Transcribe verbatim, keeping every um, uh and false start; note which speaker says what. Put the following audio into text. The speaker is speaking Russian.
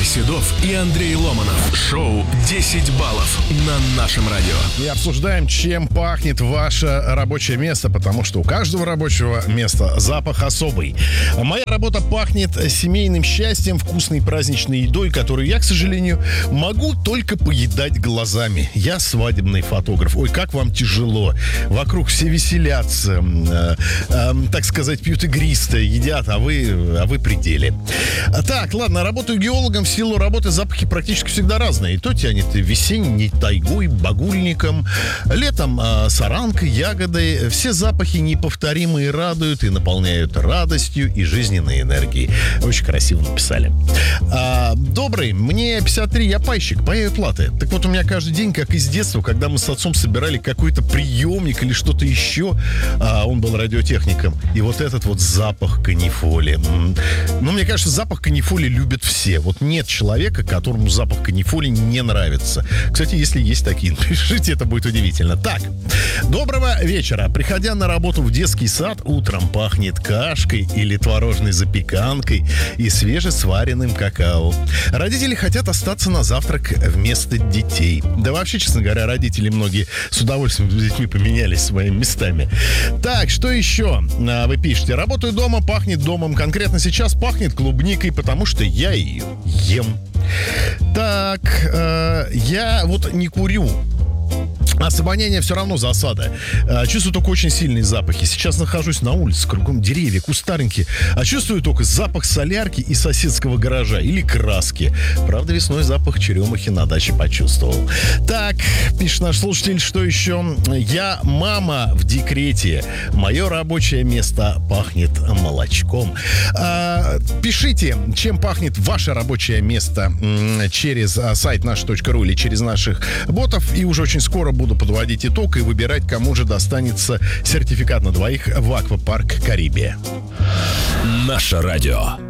Speaker 1: Седов и Андрей Ломанов. Шоу десять баллов на нашем радио.
Speaker 2: И обсуждаем, чем пахнет ваше рабочее место, потому что у каждого рабочего места запах особый. Моя работа пахнет семейным счастьем, вкусной праздничной едой, которую я, к сожалению, могу только поедать глазами. Я свадебный фотограф. Ой, как вам тяжело. Вокруг все веселятся, э, э, так сказать, пьют игристое, едят, а вы, а вы при деле. Так, ладно, работаю геологом. В силу работы запахи практически всегда разные. И то тянет весенней тайгой, багульником, летом э, саранкой, ягодой. Все запахи неповторимые, радуют и наполняют радостью и жизненной энергией. Очень красиво написали. А, добрый, мне пятьдесят три, я пайщик, паяю платы. Так вот, у меня каждый день, как из детства, когда мы с отцом собирали какой-то приемник или что-то еще, а, он был радиотехником, и вот этот вот запах канифоли. Ну, мне кажется, запах канифоли любят все. Вот нет человека, которому запах канифоли не нравится. Кстати, если есть такие, напишите, это будет удивительно. Так, доброго вечера. Приходя на работу в детский сад, утром пахнет кашкой или творожной запеканкой и свежесваренным какао. Родители хотят остаться на завтрак вместо детей. Да вообще, честно говоря, родители многие с удовольствием с детьми поменялись своими местами. Так, что еще вы пишете? Работаю дома, пахнет домом. Конкретно сейчас пахнет клубникой, потому что я ее ем. Так, э, я вот не курю. А с обонянием все равно засада. Чувствую только очень сильные запахи. Сейчас нахожусь на улице, кругом деревья, кустарники. А чувствую только запах солярки и соседского гаража. Или краски. Правда, весной запах черемухи на даче почувствовал. Так, пишет наш слушатель, что еще? Я мама в декрете. Мое рабочее место пахнет молочком. А, пишите, чем пахнет ваше рабочее место через сайт наш точка ру или через наших ботов. И уже очень скоро буду подводить итог и выбирать, кому же достанется сертификат на двоих в аквапарк Карибия.
Speaker 1: Наше радио.